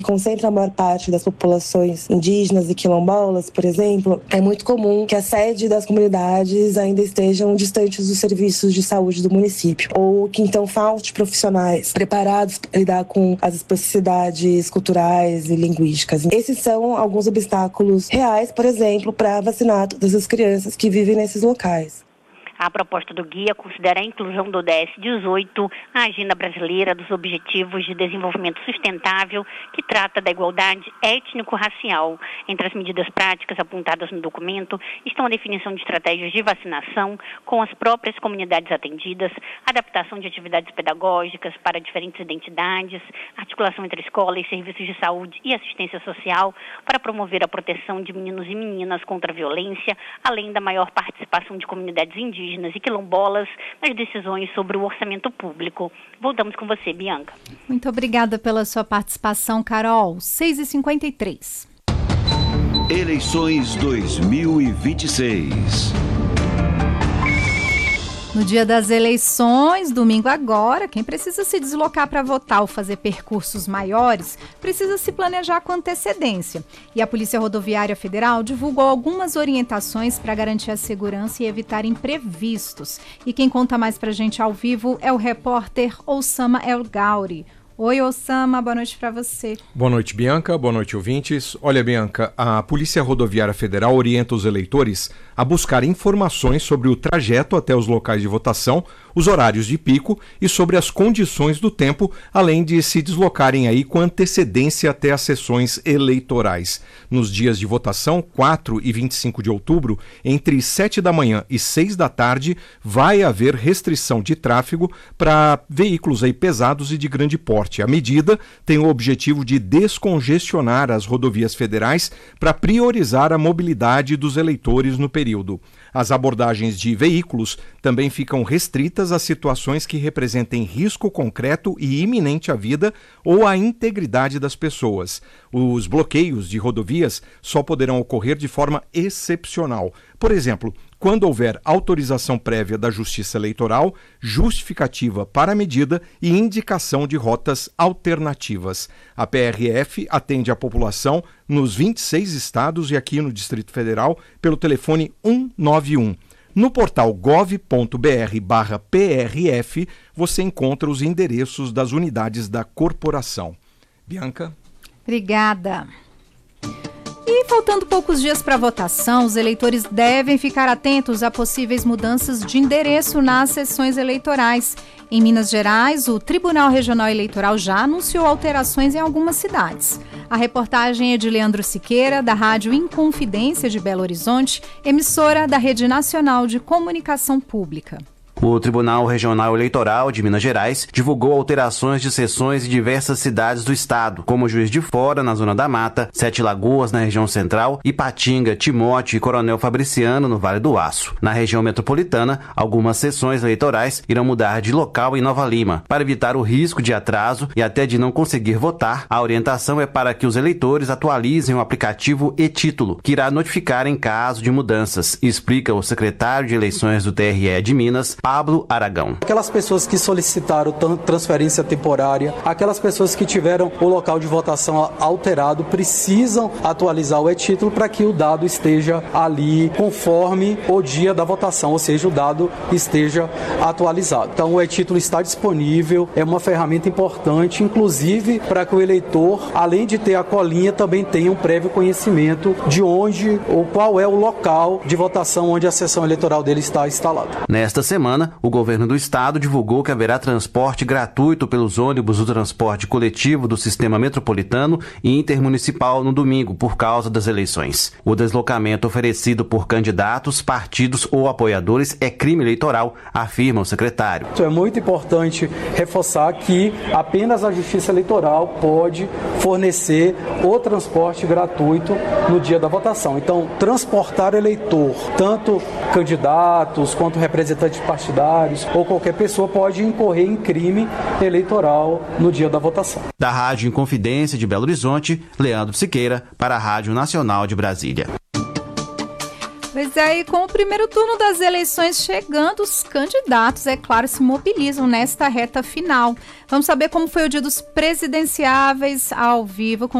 concentra a maior parte das populações indígenas e quilombolas, por exemplo, é muito comum que a sede das comunidades ainda estejam distantes dos serviços de saúde do município, ou que então falte profissionais preparados para lidar com as especificidades culturais e linguísticas. Esses são alguns obstáculos reais, por exemplo, para vacinar todas as crianças que vivem nesses locais. A proposta do guia considera a inclusão do ODS 18 na agenda brasileira dos Objetivos de Desenvolvimento Sustentável, que trata da igualdade étnico-racial. Entre as medidas práticas apontadas no documento estão a definição de estratégias de vacinação com as próprias comunidades atendidas, adaptação de atividades pedagógicas para diferentes identidades, articulação entre escola e serviços de saúde e assistência social para promover a proteção de meninos e meninas contra a violência, além da maior participação de comunidades indígenas e quilombolas nas decisões sobre o orçamento público. Voltamos com você, Bianca. Muito obrigada pela sua participação, Carol. 6h53. Eleições 2026. No dia das eleições, domingo agora, quem precisa se deslocar para votar ou fazer percursos maiores, precisa se planejar com antecedência. E a Polícia Rodoviária Federal divulgou algumas orientações para garantir a segurança e evitar imprevistos. E quem conta mais para a gente ao vivo é o repórter Oussama El Gauri. Oi, Oussama, boa noite para você. Boa noite, Bianca. Boa noite, ouvintes. Olha, Bianca, a Polícia Rodoviária Federal orienta os eleitores a buscar informações sobre o trajeto até os locais de votação, os horários de pico e sobre as condições do tempo, além de se deslocarem aí com antecedência até as sessões eleitorais. Nos dias de votação, 4 e 25 de outubro, entre 7 da manhã e 6 da tarde, vai haver restrição de tráfego para veículos aí pesados e de grande porte. A medida tem o objetivo de descongestionar as rodovias federais para priorizar a mobilidade dos eleitores no período. As abordagens de veículos também ficam restritas a situações que representem risco concreto e iminente à vida ou à integridade das pessoas. Os bloqueios de rodovias só poderão ocorrer de forma excepcional. Por exemplo, quando houver autorização prévia da Justiça Eleitoral, justificativa para a medida e indicação de rotas alternativas. A PRF atende a população nos 26 estados e aqui no Distrito Federal pelo telefone 191. No portal gov.br/PRF você encontra os endereços das unidades da corporação. Bianca? Obrigada. E faltando poucos dias para a votação, os eleitores devem ficar atentos a possíveis mudanças de endereço nas sessões eleitorais. Em Minas Gerais, o Tribunal Regional Eleitoral já anunciou alterações em algumas cidades. A reportagem é de Leandro Siqueira, da Rádio Inconfidência de Belo Horizonte, emissora da Rede Nacional de Comunicação Pública. O Tribunal Regional Eleitoral de Minas Gerais divulgou alterações de sessões em diversas cidades do estado, como Juiz de Fora, na Zona da Mata, Sete Lagoas, na região central, Ipatinga, Timóteo e Coronel Fabriciano, no Vale do Aço. Na região metropolitana, algumas sessões eleitorais irão mudar de local em Nova Lima. Para evitar o risco de atraso e até de não conseguir votar, a orientação é para que os eleitores atualizem o aplicativo e-Título, que irá notificar em caso de mudanças, explica o secretário de Eleições do TRE de Minas, Pablo Aragão. Aquelas pessoas que solicitaram transferência temporária, aquelas pessoas que tiveram o local de votação alterado, precisam atualizar o e-Título para que o dado esteja ali conforme o dia da votação, ou seja, o dado esteja atualizado. Então o e-Título está disponível, é uma ferramenta importante, inclusive para que o eleitor, além de ter a colinha, também tenha um prévio conhecimento de onde ou qual é o local de votação onde a sessão eleitoral dele está instalada. Nesta semana, o governo do estado divulgou que haverá transporte gratuito pelos ônibus do transporte coletivo do sistema metropolitano e intermunicipal no domingo, por causa das eleições. O deslocamento oferecido por candidatos, partidos ou apoiadores é crime eleitoral, afirma o secretário. É muito importante reforçar que apenas a Justiça Eleitoral pode fornecer o transporte gratuito no dia da votação. Então, transportar eleitor, tanto candidatos quanto representantes partidários ou qualquer pessoa pode incorrer em crime eleitoral no dia da votação. Da Rádio Inconfidência de Belo Horizonte, Leandro Siqueira, para a Rádio Nacional de Brasília. Pois é, e com o primeiro turno das eleições chegando, os candidatos, é claro, se mobilizam nesta reta final. Vamos saber como foi o dia dos presidenciáveis ao vivo com